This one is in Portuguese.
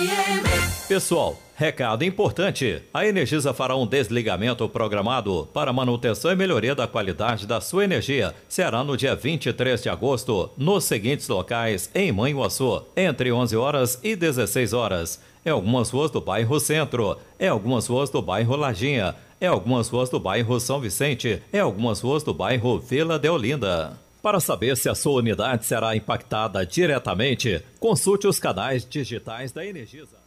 Pessoal, recado importante. A Energisa fará um desligamento programado para manutenção e melhoria da qualidade da sua energia. Será no dia 23 de agosto, nos seguintes locais em Manhuaçu, entre 11 horas e 16 horas. Em algumas ruas do bairro Centro, em algumas ruas do bairro Lajinha, em algumas ruas do bairro São Vicente, em algumas ruas do bairro Vila de Olinda. Para saber se a sua unidade será impactada diretamente, consulte os canais digitais da Energisa.